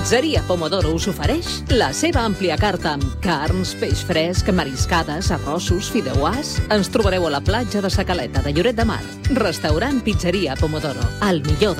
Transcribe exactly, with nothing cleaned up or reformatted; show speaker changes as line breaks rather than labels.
Pizzeria Pomodoro us ofereix la seva àmplia carta amb carns, peix fresc, mariscades, arrossos, fideuàs. Ens trobareu a la platja de Sa Caleta de Lloret de Mar. Restaurant Pizzeria Pomodoro, el millor